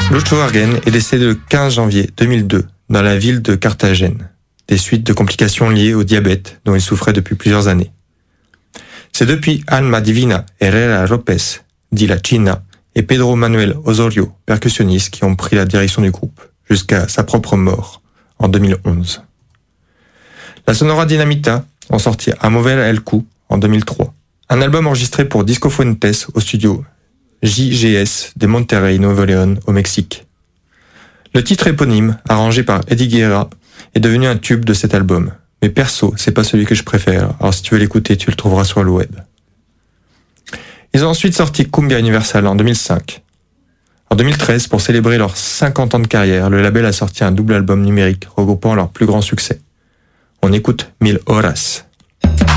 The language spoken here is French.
Lucho Argen est décédé le 15 janvier 2002 dans la ville de Carthagène, des suites de complications liées au diabète dont il souffrait depuis plusieurs années. C'est depuis Alma Divina Herrera Lopez, dit la China, et Pedro Manuel Osorio, percussionniste, qui ont pris la direction du groupe, jusqu'à sa propre mort, en 2011. La Sonora Dinamita ont sorti A Mover el Cu en 2003, un album enregistré pour Disco Fuentes au studio JGS de Monterrey, Nuevo León, au Mexique. Le titre éponyme, arrangé par Eddie Guerra, est devenu un tube de cet album. Mais perso, c'est pas celui que je préfère, alors si tu veux l'écouter, tu le trouveras sur le web. Ils ont ensuite sorti Cumbia Universal en 2005. En 2013, pour célébrer leurs 50 ans de carrière, le label a sorti un double album numérique regroupant leurs plus grands succès. On écoute 1000 Horas.